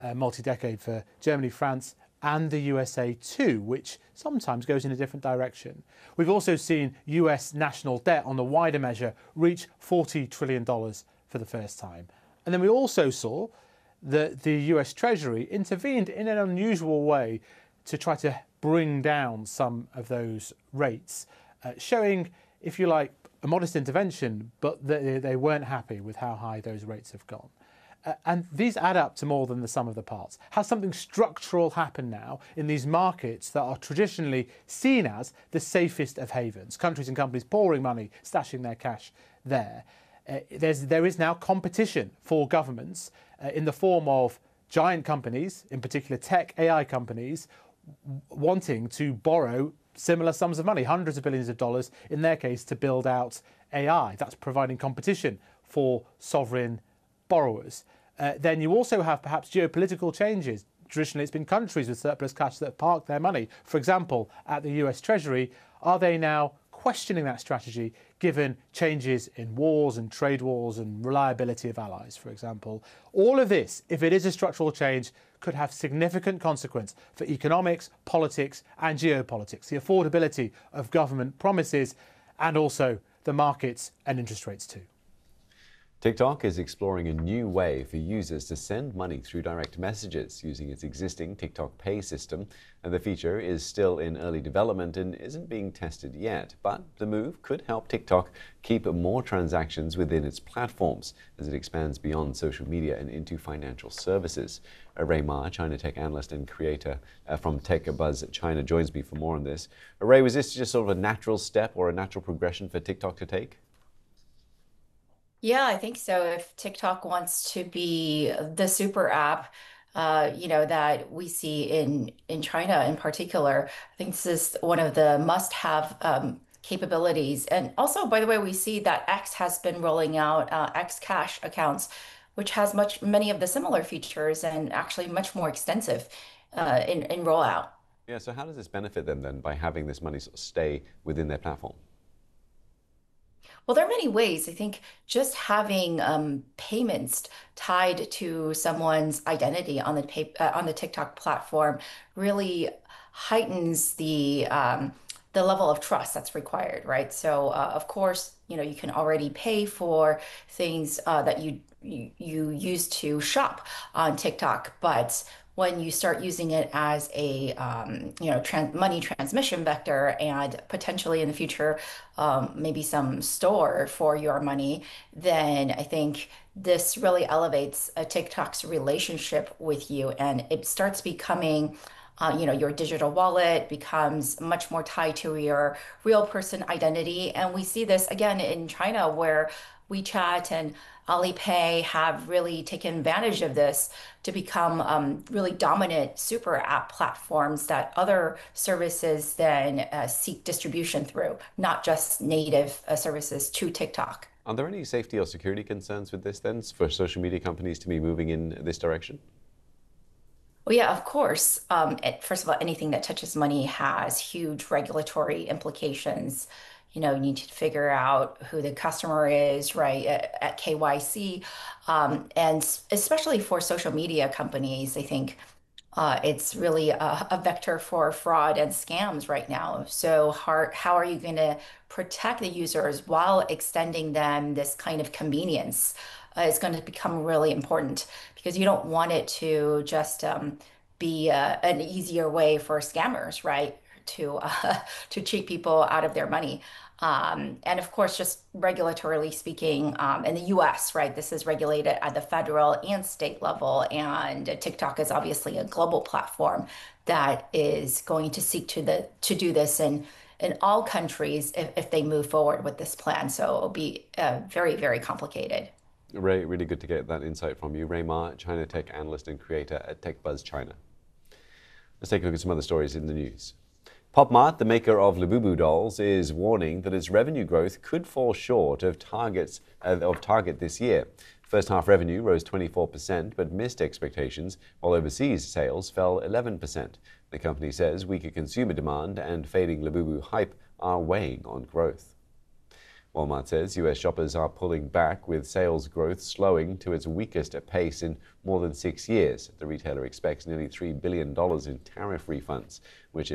multi-decade for Germany, France, and the USA too, which sometimes goes in a different direction. We've also seen US national debt on the wider measure reach $40 trillion for the first time. And then we also saw that the US Treasury intervened in an unusual way to try to bring down some of those rates, showing, if you like, a modest intervention, but they weren't happy with how high those rates have gone. And these add up to more than the sum of the parts. Has something structural happened now in these markets that are traditionally seen as the safest of havens? Countries and companies pouring money, stashing their cash there. There is now competition for governments in the form of giant companies, in particular tech AI companies, wanting to borrow similar sums of money, hundreds of billions of dollars in their case, to build out AI. That's providing competition for sovereign borrowers. Then you also have perhaps geopolitical changes. Traditionally, it's been countries with surplus cash that have parked their money. For example, at the US Treasury, are they now questioning that strategy given changes in wars and trade wars and reliability of allies, for example? All of this, if it is a structural change, could have significant consequence for economics, politics and geopolitics, the affordability of government promises and also the markets and interest rates too. TikTok is exploring a new way for users to send money through direct messages using its existing TikTok Pay system. And the feature is still in early development and isn't being tested yet. But the move could help TikTok keep more transactions within its platforms as it expands beyond social media and into financial services. Ray Ma, China tech analyst and creator from TechBuzz China, joins me for more on this. Ray, was this just sort of a natural step or a natural progression for TikTok to take? Yeah, I think so. If TikTok wants to be the super app, that we see in China in particular, I think this is one of the must-have capabilities. And also, by the way, we see that X has been rolling out X Cash accounts, which has many of the similar features and actually much more extensive in rollout. Yeah, so how does this benefit them then by having this money sort of stay within their platform? Well, there are many ways. I think just having payments tied to someone's identity on the TikTok platform really heightens the level of trust that's required, right? So, of course, you can already pay for things that you use to shop on TikTok, but when you start using it as a money transmission vector and potentially in the future maybe some store for your money, then I think this really elevates TikTok's relationship with you, and it starts becoming your digital wallet becomes much more tied to your real person identity. And we see this again in China, where WeChat and Alipay have really taken advantage of this to become really dominant super app platforms that other services then seek distribution through, not just native services to TikTok. Are there any safety or security concerns with this then for social media companies to be moving in this direction? Well, yeah, of course. First of all, anything that touches money has huge regulatory implications. You need to figure out who the customer is, right, at KYC. And especially for social media companies, I think it's really a vector for fraud and scams right now. So how are you going to protect the users while extending them this kind of convenience is going to become really important, because you don't want it to just be an easier way for scammers, right, to cheat people out of their money. And of course, just regulatorily speaking, in the US, right, this is regulated at the federal and state level, and TikTok is obviously a global platform that is going to seek to do this in all countries if they move forward with this plan. So it'll be very, very complicated. Ray, really good to get that insight from you. Ray Ma, China tech analyst and creator at TechBuzz China. Let's take a look at some other stories in the news. Pop Mart, the maker of Labubu dolls, is warning that its revenue growth could fall short of target this year. First half revenue rose 24%, but missed expectations, while overseas sales fell 11%. The company says weaker consumer demand and fading Labubu hype are weighing on growth. Walmart says U.S. shoppers are pulling back, with sales growth slowing to its weakest pace in more than 6 years. The retailer expects nearly $3 billion in tariff refunds, which